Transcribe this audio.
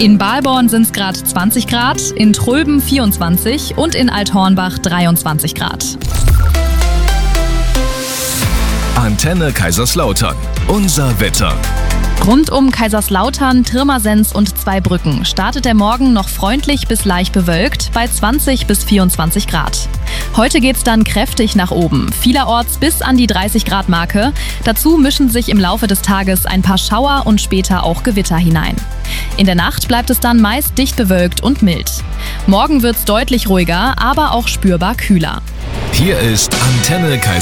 In Balborn sind es gerade 20 Grad, in Tröben 24 und in Althornbach 23 Grad. Antenne Kaiserslautern. Unser Wetter. Rund um Kaiserslautern, Pirmasens und Zweibrücken startet der Morgen noch freundlich bis leicht bewölkt bei 20 bis 24 Grad. Heute geht's dann kräftig nach oben, vielerorts bis an die 30 Grad Marke. Dazu mischen sich im Laufe des Tages ein paar Schauer und später auch Gewitter hinein. In der Nacht bleibt es dann meist dicht bewölkt und mild. Morgen wird's deutlich ruhiger, aber auch spürbar kühler. Hier ist Antenne Kaiserslautern.